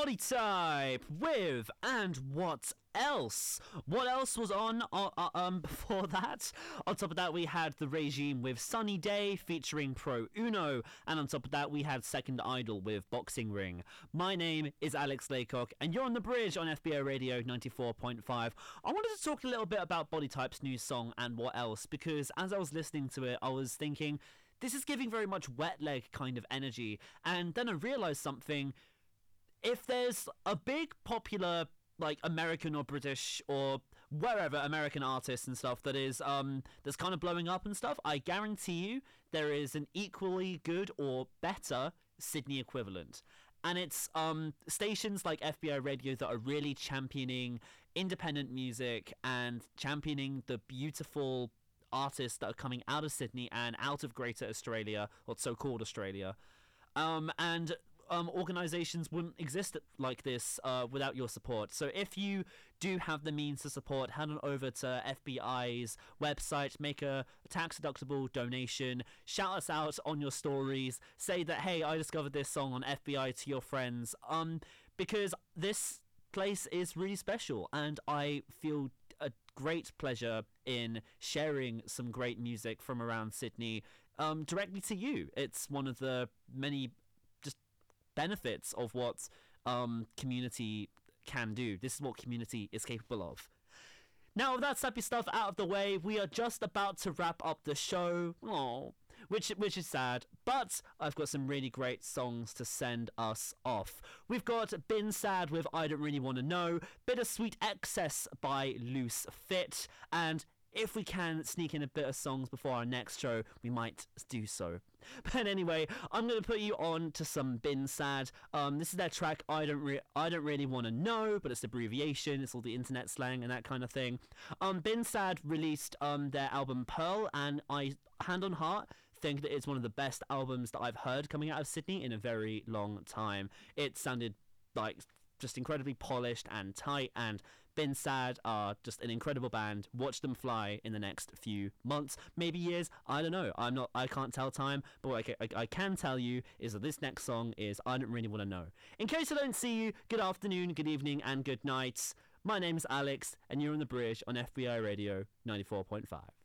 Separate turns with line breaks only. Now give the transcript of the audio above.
Body Type with And What Else? What else was on before that? On top of that, we had The Regime with Sunny Day featuring Pro Uno, and on top of that, we had Second Idol with Boxing Ring. My name is Alex Laycock, and you're on The Bridge on FBO Radio 94.5. I wanted to talk a little bit about Body Type's new song And What Else, because as I was listening to it, I was thinking, this is giving very much Wet Leg kind of energy, and then I realised something. If there's a big popular like American or British or wherever American artists and stuff that is that's kind of blowing up and stuff, I guarantee you there is an equally good or better Sydney equivalent. And it's stations like FBO Radio that are really championing independent music and championing the beautiful artists that are coming out of Sydney and out of Greater Australia, or so-called Australia. And organisations wouldn't exist like this without your support. So if you do have the means to support, head on over to FBI's website, make a tax-deductible donation, shout us out on your stories, say that, hey, I discovered this song on FBI to your friends, because this place is really special, and I feel a great pleasure in sharing some great music from around Sydney directly to you. It's one of the many benefits of what community can do. This is what community is capable of. Now, with that sappy stuff out of the way, we are just about to wrap up the show. Aww. Which is sad, but I've got some really great songs to send us off. We've got Been Sad with I Don't Really Want to Know, Bittersweet Excess by Loose Fit, and if we can sneak in a bit of songs before our next show, we might do so. But anyway, I'm going to put you on to some Been Sad. This is their track, I don't really want to know, but it's the abbreviation, it's all the internet slang and that kind of thing. Been Sad released their album Pearl, and I, hand on heart, think that it's one of the best albums that I've heard coming out of Sydney in a very long time. It sounded like just incredibly polished and tight, and Been Sad are just an incredible band. Watch them fly in the next few months, maybe years, I don't know. I can't tell time, but what I can tell you is that this next song is I Don't Really Want to Know. In case I don't see you, good afternoon, good evening, and good night. My name's Alex, and you're on The Bridge on FBI Radio 94.5.